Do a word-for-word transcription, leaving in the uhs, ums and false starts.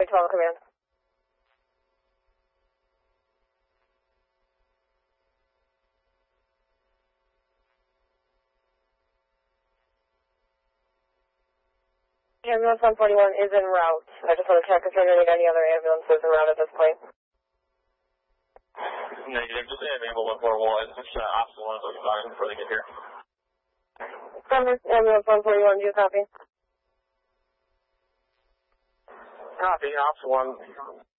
twelve command. Ambulance one forty-one is en route. I just want to check if you're going to need any other ambulances en route at this point. Negative, just ambulance one forty-one. Just uh, option one so we can talk before they get here. Ambulance one forty-one, do you copy? Copy, option one.